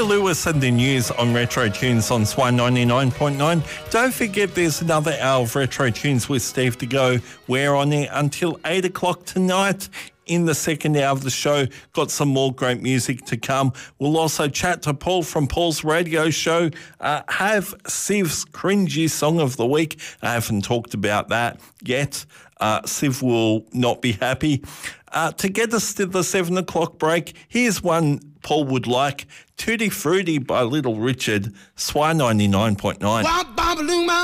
Leah Lewis and the news on Retro Tunes on Swan 99.9. Don't forget there's another hour of Retro Tunes with Steve to go. We're on there until 8 o'clock tonight. In the second hour of the show, got some more great music to come. We'll also chat to Paul from Paul's radio show, have Siv's cringy song of the week. I haven't talked about that yet. Siv will not be happy. To get us to the 7 o'clock break, here's one Paul would like, Tutti Frutti by Little Richard, Swan 99.9.